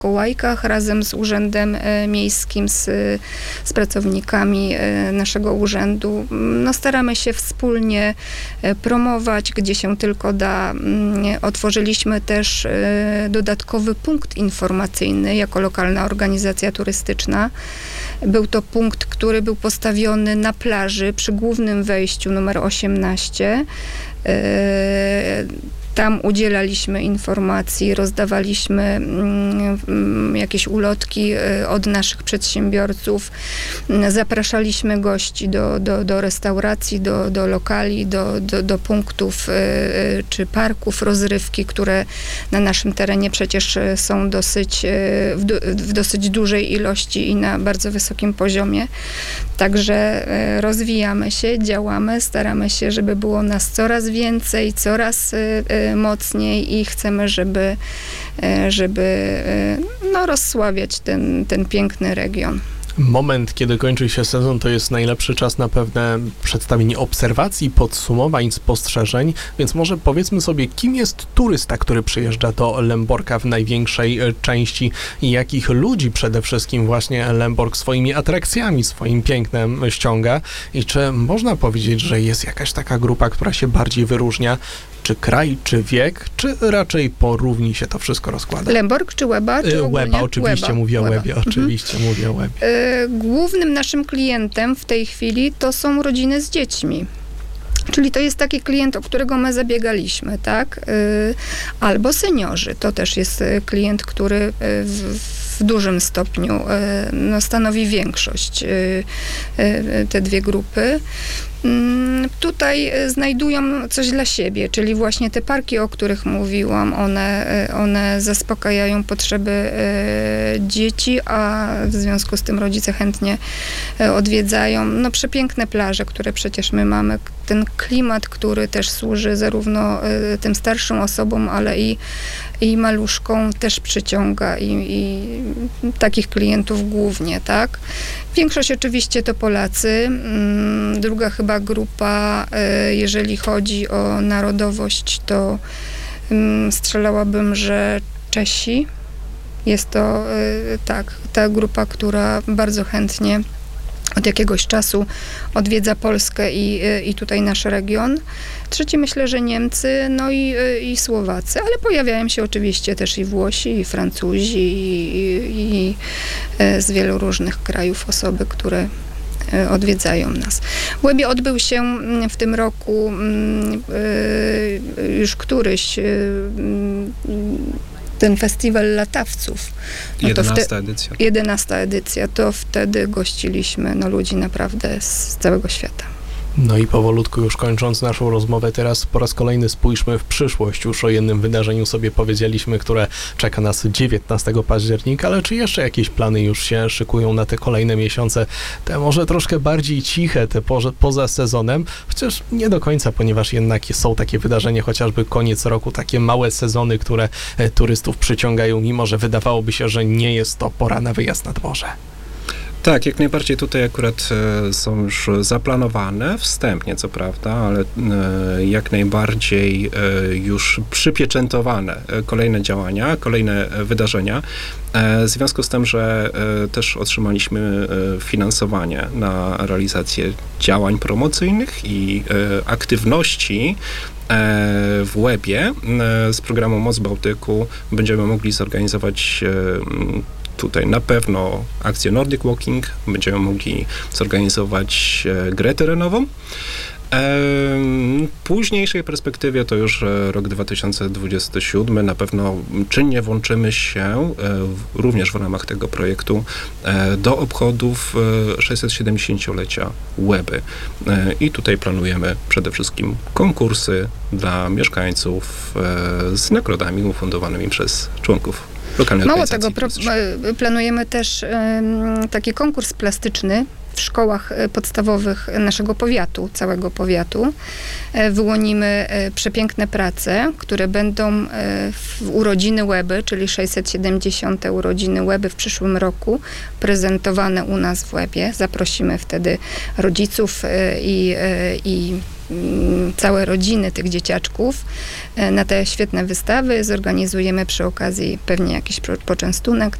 Kołajkach razem z Urzędem Miejskim, z pracownikami naszego urzędu. No, staramy się wspólnie promować, gdzie się tylko da. Otworzyliśmy też dodatkowy punkt informacyjny jako lokalna organizacja turystyczna. Był to punkt, który był postawiony na plaży przy głównym wejściu numer 18. Tam udzielaliśmy informacji, rozdawaliśmy jakieś ulotki od naszych przedsiębiorców, zapraszaliśmy gości do restauracji, do lokali, do punktów czy parków rozrywki, które na naszym terenie przecież są w dosyć dużej ilości i na bardzo wysokim poziomie. Także rozwijamy się, działamy, staramy się, żeby było nas coraz więcej, coraz mocniej i chcemy, żeby rozsławiać ten piękny region. Moment, kiedy kończy się sezon, to jest najlepszy czas na pewne przedstawienie obserwacji, podsumowań, spostrzeżeń, więc może powiedzmy sobie, kim jest turysta, który przyjeżdża do Lęborka w największej części i jakich ludzi przede wszystkim właśnie Lębork swoimi atrakcjami, swoim pięknem ściąga i czy można powiedzieć, że jest jakaś taka grupa, która się bardziej wyróżnia, czy kraj, czy wiek, czy raczej po równi się to wszystko rozkłada? Lębork czy Łeba? Czy Łeba, oczywiście mówię o Łebie, oczywiście mówię o Łebie. Głównym naszym klientem w tej chwili to są rodziny z dziećmi. Czyli to jest taki klient, o którego my zabiegaliśmy, tak? Albo seniorzy. To też jest klient, który w dużym stopniu stanowi większość, te dwie grupy. Tutaj znajdują coś dla siebie, czyli właśnie te parki, o których mówiłam, one zaspokajają potrzeby dzieci, a w związku z tym rodzice chętnie odwiedzają. No, przepiękne plaże, które przecież my mamy, ten klimat, który też służy zarówno tym starszym osobom, ale i maluszkom też przyciąga i takich klientów głównie, tak? Większość oczywiście to Polacy. Druga chyba grupa, jeżeli chodzi o narodowość, to strzelałabym, że Czesi. Jest to ta grupa, która bardzo chętnie od jakiegoś czasu odwiedza Polskę i tutaj nasz region. Trzeci myślę, że Niemcy, no i Słowacy, ale pojawiają się oczywiście też i Włosi, i Francuzi, i z wielu różnych krajów osoby, które odwiedzają nas. W Łebie odbył się w tym roku już któryś ten festiwal latawców. No 11. edycja. 11. edycja. To wtedy gościliśmy ludzi naprawdę z całego świata. No i powolutku już kończąc naszą rozmowę, teraz po raz kolejny spójrzmy w przyszłość. Już o jednym wydarzeniu sobie powiedzieliśmy, które czeka nas 19 października, ale czy jeszcze jakieś plany już się szykują na te kolejne miesiące? Te może troszkę bardziej ciche, te poza sezonem, chociaż nie do końca, ponieważ jednak są takie wydarzenia, chociażby koniec roku, takie małe sezony, które turystów przyciągają, mimo że wydawałoby się, że nie jest to pora na wyjazd nad morze. Tak, jak najbardziej tutaj akurat są już zaplanowane wstępnie, co prawda, ale jak najbardziej już przypieczętowane kolejne działania, kolejne wydarzenia. W związku z tym, że też otrzymaliśmy finansowanie na realizację działań promocyjnych i aktywności w Łebie z programu Moc Bałtyku będziemy mogli zorganizować tutaj na pewno akcję Nordic Walking, będziemy mogli zorganizować grę terenową. W późniejszej perspektywie to już rok 2027. Na pewno czynnie włączymy się również w ramach tego projektu do obchodów 670-lecia Łeby. I tutaj planujemy przede wszystkim konkursy dla mieszkańców z nagrodami ufundowanymi przez członków lokalnej organizacji. Mało tego, planujemy też taki konkurs plastyczny w szkołach podstawowych naszego powiatu, całego powiatu. Wyłonimy przepiękne prace, które będą w urodziny Łeby, czyli 670. urodziny Łeby w przyszłym roku, prezentowane u nas w Łebie. Zaprosimy wtedy rodziców i całe rodziny tych dzieciaczków na te świetne wystawy. Zorganizujemy przy okazji pewnie jakiś poczęstunek